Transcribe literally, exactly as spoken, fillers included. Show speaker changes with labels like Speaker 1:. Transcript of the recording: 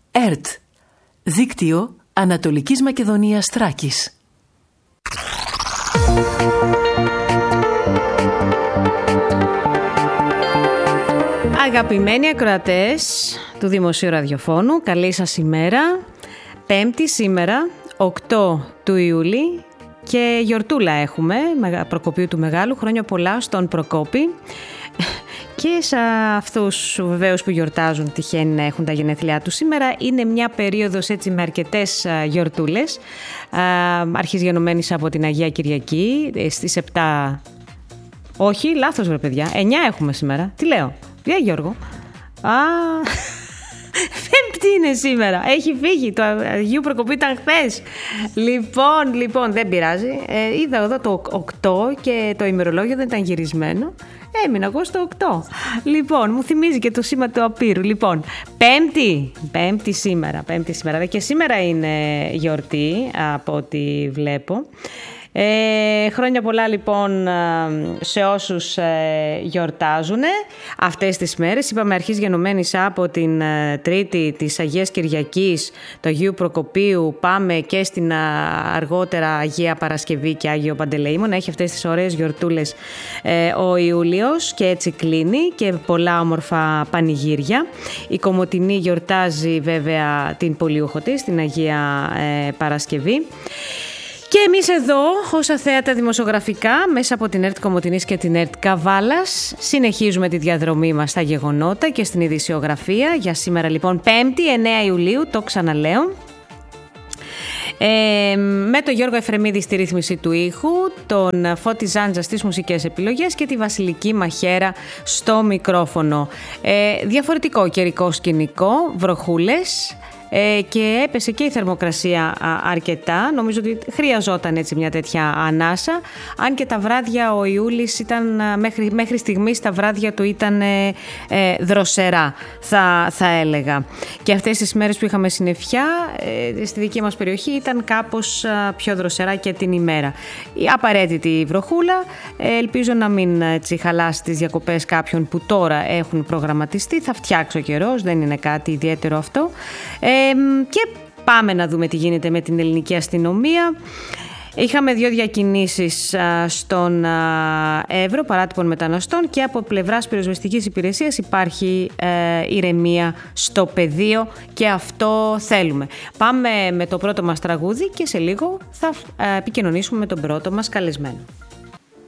Speaker 1: ΕΡΤ, Δίκτυο Ανατολικής Μακεδονίας Θράκης.
Speaker 2: Αγαπημένοι ακροατές του Δημοσίου Ραδιοφώνου, καλή σας ημέρα. Πέμπτη σήμερα, οκτώ του Ιούλη, και γιορτούλα έχουμε, Προκοπίου του Μεγάλου. Χρόνια πολλά στον Προκόπη. Και σε αυτούς βεβαίως που γιορτάζουν, τυχαίνει να έχουν τα γενέθλιά τους σήμερα. Είναι μια περίοδος έτσι με αρκετές γιορτούλες. Αρχής γενομένης από την Αγία Κυριακή στις επτά. Όχι, λάθος βρε παιδιά. εννιά έχουμε σήμερα. Τι λέω? Γεια Γιώργο. Α, Πέμπτη είναι σήμερα. Έχει φύγει. Το Αγίου Προκοπή ήταν χθες. Λοιπόν, λοιπόν, δεν πειράζει. Ε, είδα εδώ το οκτώ και το ημερολόγιο δεν ήταν γυρισμένο. Έμεινα εγώ στο οκτώ. Λοιπόν, μου θυμίζει και το σήμα του Απείρου. Λοιπόν, Πέμπτη. Πέμπτη σήμερα. Πέμπτη σήμερα. Και σήμερα είναι γιορτή από ό,τι βλέπω. Ε, χρόνια πολλά λοιπόν σε όσους ε, γιορτάζουν αυτές τις μέρες. Είπαμε αρχής γενομένης από την ε, Τρίτη της Αγίας Κυριακής, του Αγίου Προκοπίου. Πάμε και στην ε, αργότερα Αγία Παρασκευή και Άγιο Παντελεήμονα. Έχει αυτές τις ωραίες γιορτούλες ε, ο Ιούλιος και έτσι κλείνει, και πολλά όμορφα πανηγύρια. Η Κομοτηνή γιορτάζει βέβαια την Πολιούχο της, την Αγία ε, Παρασκευή. Και εμείς εδώ, ως αθέατα δημοσιογραφικά, μέσα από την ΕΡΤ Κομοτηνής και την ΕΡΤ Καβάλας, συνεχίζουμε τη διαδρομή μας στα γεγονότα και στην ειδησιογραφία. Για σήμερα λοιπόν Πέμπτη, εννέα Ιουλίου, το ξαναλέω. Ε, με τον Γιώργο Εφρεμίδη στη ρύθμιση του ήχου, τον Φώτη Ζάντζα στις μουσικές επιλογές και τη Βασιλική Μαχέρα στο μικρόφωνο. Ε, διαφορετικό καιρικό σκηνικό, βροχούλες. Ε, και έπεσε και η θερμοκρασία α, αρκετά. Νομίζω ότι χρειαζόταν έτσι μια τέτοια ανάσα. Αν και τα βράδια ο Ιούλης ήταν, μέχρι, μέχρι στιγμής τα βράδια του ήταν ε, ε, δροσερά, θα, θα έλεγα. Και αυτές τις μέρες που είχαμε συννεφιά ε, στη δική μας περιοχή ήταν κάπως α, πιο δροσερά και την ημέρα. Η απαραίτητη βροχούλα, ε, ελπίζω να μην έτσι, χαλάσει τις διακοπές κάποιων που τώρα έχουν προγραμματιστεί. Θα φτιάξει ο καιρός, δεν είναι κάτι ιδιαίτερο αυτό. Ε, και πάμε να δούμε τι γίνεται με την ελληνική αστυνομία. Είχαμε δύο διακινήσεις στον Εύρο παράτυπων μεταναστών, και από πλευράς πυροσβεστικής υπηρεσίας υπάρχει ε, ηρεμία στο πεδίο, και αυτό θέλουμε. Πάμε με το πρώτο μας τραγούδι και σε λίγο θα ε, επικοινωνήσουμε με τον πρώτο μας καλεσμένο.